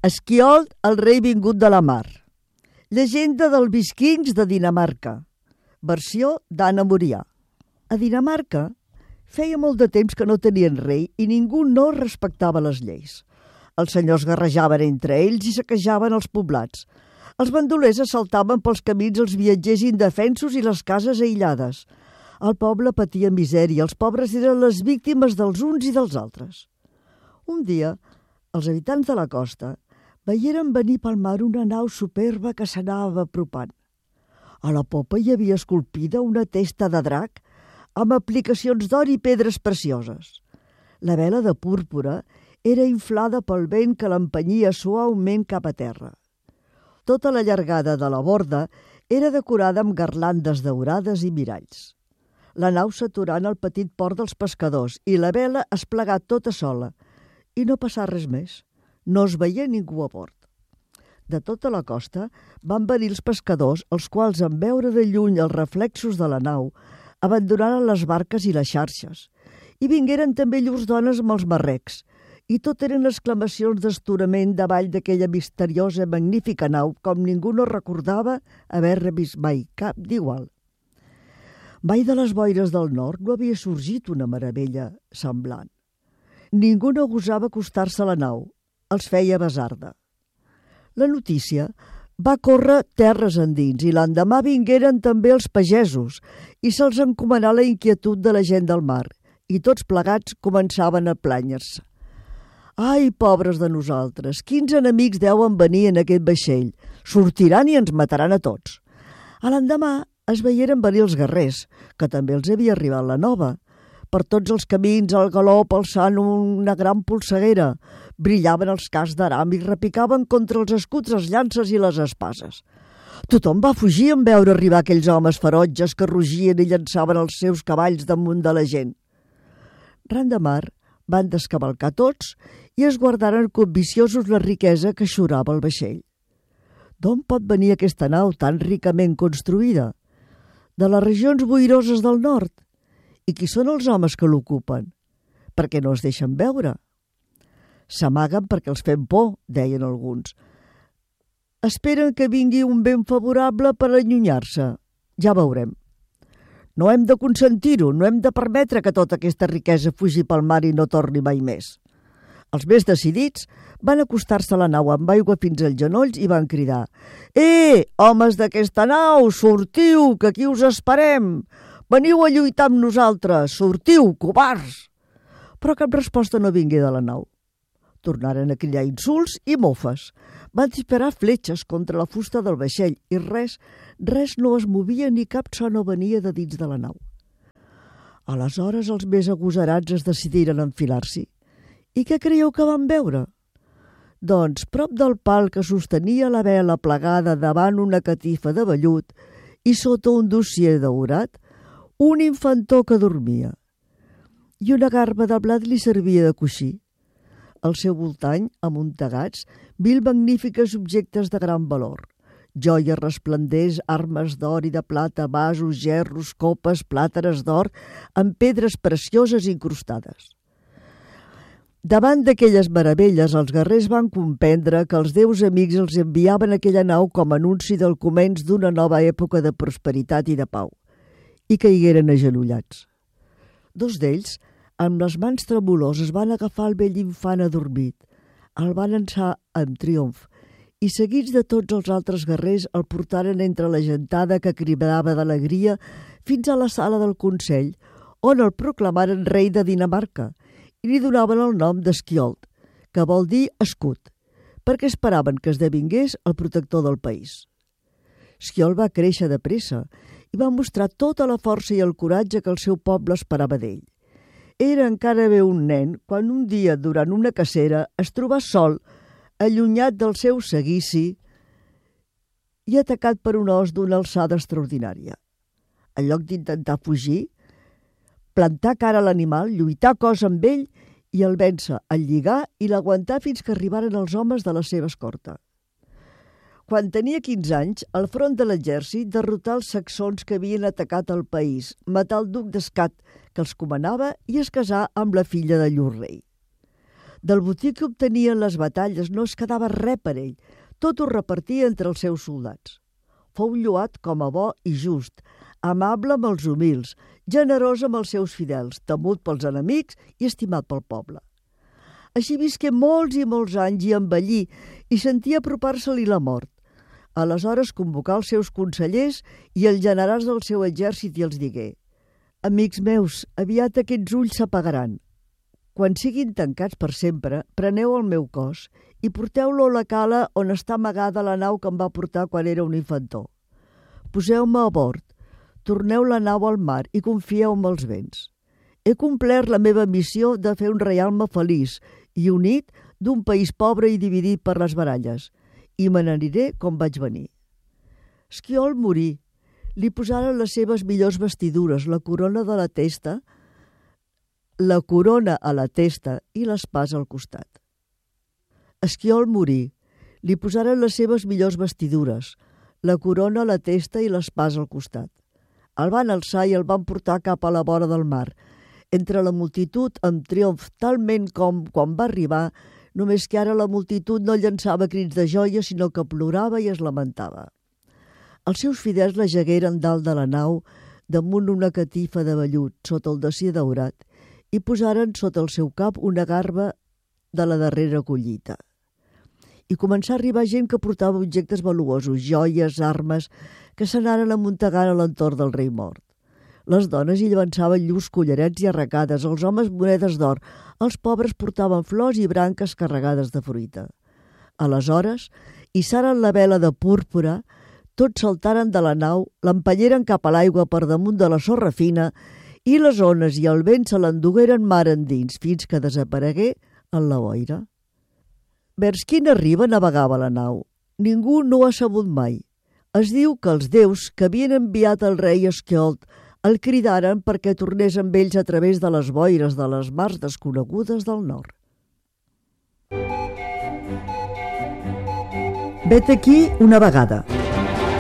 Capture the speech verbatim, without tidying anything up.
Skjold, el rei vingut de la mar. Llegenda dels vikings de Dinamarca. Versió d'Anna Murià. A Dinamarca feia molt de temps que no tenien rei i ningú no respectava les lleis. Els senyors guerrejaven entre ells i saquejaven els poblats. Els bandolers assaltaven pels camins els viatgers indefensos i les cases aïllades. El poble patia misèria, els pobres eren les víctimes dels uns i dels altres. Un dia, els habitants de la costa veieren venir pel mar una nau superba que s'anava apropant. A la popa hi havia esculpida una testa de drac amb aplicacions d'or i pedres precioses. La vela de púrpura era inflada pel vent que l'empenyia suaument cap a terra. Tota la llargada de la borda era decorada amb garlandes daurades i miralls. La nau s'aturà en el petit port dels pescadors i la vela es plegà tota sola i no passà res més. No es veia ningú a bord. De tota la costa van venir els pescadors, els quals, en veure de lluny els reflexos de la nau, abandonaren les barques i les xarxes. I vingueren també llurs dones amb els marrecs, i tot eren exclamacions d'astorament davall d'aquella misteriosa i magnífica nau, com ningú no recordava haver-ne vist mai cap d'igual. Mai de les boires del nord no havia sorgit una meravella semblant. Ningú no gosava acostar-se a la nau, els feia basarda. La notícia va córrer terres endins i l'endemà vingueren també els pagesos i se'ls encomanà la inquietud de la gent del mar i tots plegats començaven a plànyer-se. Ai, pobres de nosaltres, quins enemics deuen venir en aquest vaixell. Sortiran i ens mataran a tots. A l'endemà es veieren venir els guerrers, que també els havia arribat la nova. Per tots els camins, al galop, alçant una gran polseguera. Brillaven els cascs d'aram i repicaven contra els escuts, les llances i les espases. Tothom va fugir en veure arribar aquells homes ferotges que rugien i llançaven els seus cavalls damunt de la gent. Ran de mar van descavalcar tots i es guardaren cobdiciosos la riquesa que xurava el vaixell. D'on pot venir aquesta nau tan ricament construïda? De les regions boiroses del nord. I qui són els homes que l'ocupen? Per què no es deixen veure? S'amaguen perquè els fem por, deien alguns. Esperen que vingui un vent favorable per allunyar-se. Ja veurem. No hem de consentir-ho, no hem de permetre que tota aquesta riquesa fugi pel mar i no torni mai més. Els més decidits van acostar-se a la nau amb aigua fins als genolls i van cridar: «Eh, homes d'aquesta nau, sortiu, que aquí us esperem! Veniu a lluitar amb nosaltres! Sortiu, covards!» Però cap resposta no vingué de la nau. Tornaren a cridar insults i mofes. Van disparar fletxes contra la fusta del vaixell i res, res no es movia ni cap so no venia de dins de la nau. Aleshores els més agosarats es decidiren a enfilar-s'hi. I què creieu que van veure? Doncs, prop del pal que sostenia la vela plegada davant una catifa de vellut i sota un dossier daurat, un infantó que dormia. I una garba de blat li servia de coixí. Al seu voltant, amuntegats, mil magnífiques objectes de gran valor. Joies resplendents, armes d'or i de plata, vasos, gerros, copes, plàtanes d'or, amb pedres precioses incrustades. Davant d'aquelles meravelles, els guerrers van comprendre que els déus amics els enviaven aquella nau com a anunci del començ d'una nova època de prosperitat i de pau, i caigueren agenollats. Dos d'ells, amb les mans tremoloses, van agafar el vell infant adormit, el van ençar amb triomf, i seguits de tots els altres guerrers el portaren entre la gentada que cridava d'alegria fins a la sala del Consell, on el proclamaren rei de Dinamarca, i li donaven el nom d'Skjold, que vol dir escut, perquè esperaven que esdevingués el protector del país. Skjold va créixer de pressa i va mostrar tota la força i el coratge que el seu poble esperava d'ell. Era encara bé un nen quan un dia, durant una cacera, es trobà sol, allunyat del seu seguici i atacat per un os d'una alçada extraordinària. En lloc d'intentar fugir, plantar cara a l'animal, lluitar cos amb ell i el vèncer, el lligar i l'aguantar fins que arribaren els homes de la seva escorta. Quan tenia quinze anys, al front de l'exèrcit derrotà els saxons que havien atacat el país, matà el duc d'Escat, que els comanava, i es casà amb la filla de llur rei. Del botí que obtenien les batalles no es quedava res per ell, tot ho repartia entre els seus soldats. Fou lloat com a bo i just, amable amb els humils, generós amb els seus fidels, temut pels enemics i estimat pel poble. Així visqué molts i molts anys i envellí i sentia apropar-se-li la mort. Aleshores convocà els seus consellers i els generals del seu exèrcit i els digué: «Amics meus, aviat aquests ulls s'apagaran. Quan siguin tancats per sempre, preneu el meu cos i porteu-lo a la cala on està amagada la nau que em va portar quan era un infantó. Poseu-me a bord, torneu la nau al mar i confieu en els vents. He complert la meva missió de fer un reialme feliç i unit d'un país pobre i dividit per les baralles, i me n'aniré com vaig venir». Sciol morí. Li posaren les seves millors vestidures, la corona de la testa, la corona a la testa i l'espasa al costat. Sciol morí. Li posaren les seves millors vestidures, la corona a la testa i l'espasa al costat. El van alçar i el van portar cap a la vora del mar, entre la multitud amb triomf talment com quan va arribar, només que ara la multitud no llançava crits de joia, sinó que plorava i es lamentava. Els seus fidels la jagueren dalt de la nau, damunt una catifa de vellut, sota el dossier daurat, i posaren sota el seu cap una garba de la darrera collita. I començà a arribar gent que portava objectes valuosos, joies, armes, que s'anaren amuntegant a l'entorn del rei mort. Les dones hi llançaven llurs collarets i arracades, els homes monedes d'or, els pobres portaven flors i branques carregades de fruita. Aleshores, hissaren la vela de púrpura, tots saltaren de la nau, l'empanyeren cap a l'aigua per damunt de la sorra fina i les ones i el vent se l'endugueren mar endins fins que desaparegué en la boira. Vers quina riba navegava la nau? Ningú no ho ha sabut mai. Es diu que els déus que havien enviat el rei Sciol el cridaren perquè tornés amb ells a través de les boires de les mars desconegudes del nord. Vet aquí una vegada.